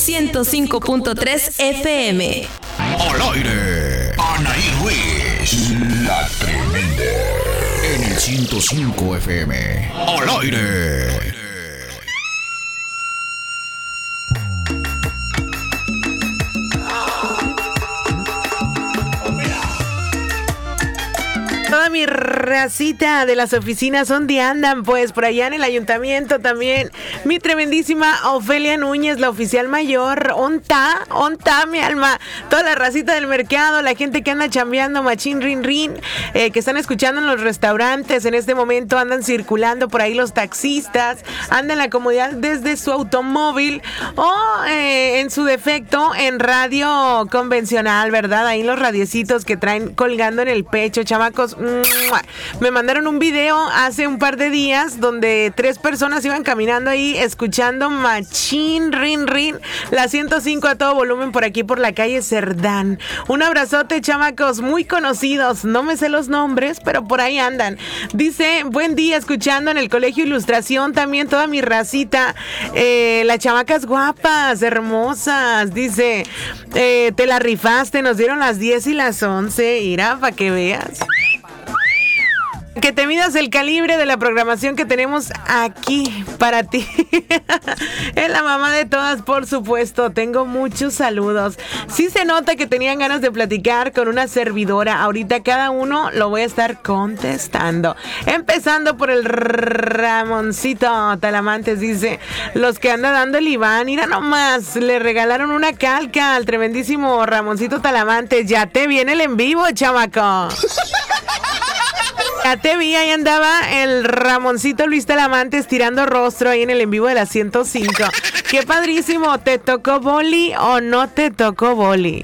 105.3 FM. Al aire, Anaí Ruiz, la tremenda. En el 105 FM. Al aire. Toda mi racita de las oficinas, ¿dónde andan? Pues por allá en el ayuntamiento también. Mi tremendísima Ofelia Núñez, la oficial mayor. ¿Onta mi alma? Toda la racita del mercado, la gente que anda chambeando, machín, rin, que están escuchando en los restaurantes. En este momento andan circulando por ahí los taxistas. Andan en la comodidad desde su automóvil o en su defecto en radio convencional, ¿verdad? Ahí los radiecitos que traen colgando en el pecho, chamacos. Me mandaron un video hace un par de días donde 3 personas iban caminando ahí escuchando machín, rin, la 105 a todo volumen por aquí por la calle Cerdán. Un abrazote, chamacos, muy conocidos, no me sé los nombres, pero por ahí andan. Dice, buen día, escuchando en el Colegio Ilustración también toda mi racita, las chamacas guapas, hermosas, dice, te la rifaste, nos dieron las 10 y las 11, irá, para que veas. Que te midas el calibre de la programación que tenemos aquí para ti. Es la mamá de todas, por supuesto. Tengo muchos saludos. Sí se nota que tenían ganas de platicar con una servidora. Ahorita cada uno lo voy a estar contestando. Empezando por el Ramoncito Talamantes. Dice, los que anda dando el Iván, mira nomás, le regalaron una calca al tremendísimo Ramoncito Talamantes. Ya te viene el en vivo, chamaco. Ya te vi, ahí andaba el Ramoncito Luis Talamantes tirando rostro ahí en el en vivo de la 105. ¡Qué padrísimo! ¿Te tocó boli o no te tocó boli?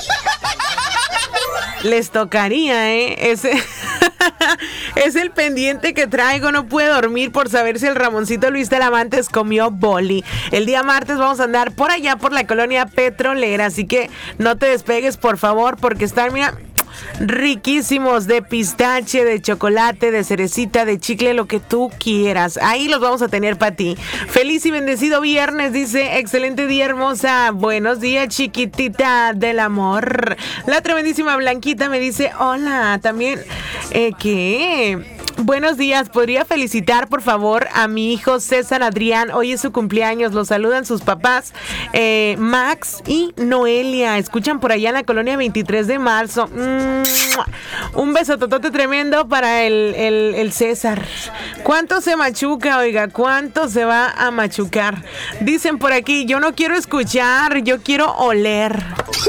Les tocaría, Ese es el pendiente que traigo. No puedo dormir por saber si el Ramoncito Luis Talamantes comió boli. El día martes vamos a andar por allá por la colonia petrolera, así que no te despegues, por favor, porque están, mira, riquísimos, de pistache, de chocolate, de cerecita, de chicle, lo que tú quieras. Ahí los vamos a tener para ti. Feliz y bendecido viernes, dice. Excelente día, hermosa. Buenos días, chiquitita del amor. La tremendísima Blanquita me dice, hola, también, ¿qué? Buenos días, ¿podría felicitar por favor a mi hijo César Adrián? Hoy es su cumpleaños, lo saludan sus papás Max y Noelia. Escuchan por allá en la colonia 23 de marzo. Un besototote tremendo para el César. ¿Cuánto se machuca, oiga? ¿Cuánto se va a machucar? Dicen por aquí, yo no quiero escuchar, yo quiero oler.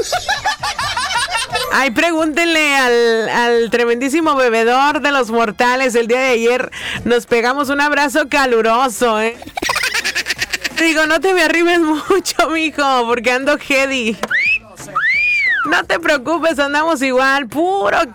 Ay, pregúntenle al tremendísimo bebedor de los mortales. El día de ayer nos pegamos un abrazo caluroso, Digo, no te me arrimes mucho, mijo, porque ando heady. No te preocupes, andamos igual, puro